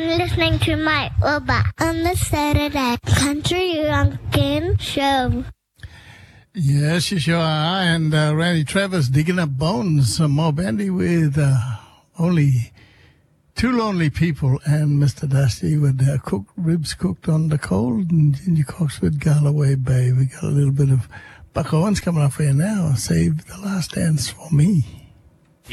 listening to my Uber on the Saturday Country Runkin' Show. Yes, you sure are. And Randy Travis digging up bones. Mo Bandy with only two lonely people, and Mr. Dusty with ribs cooked on the cold, and Ginger Cox with Galloway Bay. We got a little bit of Buck Owens coming up for you now. Save the last dance for me.